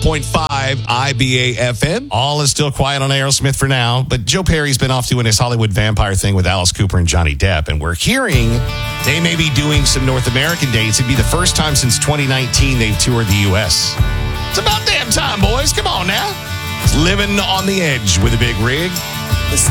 IBA FM. All is still quiet on Aerosmith for now, but Joe Perry's been off doing his Hollywood vampire thing with Alice Cooper and Johnny Depp, and we're hearing they may be doing some North American dates. It'd be the first time since 2019 they've toured the U.S. It's about damn time, boys. Come on now. It's living on the edge with a big rig.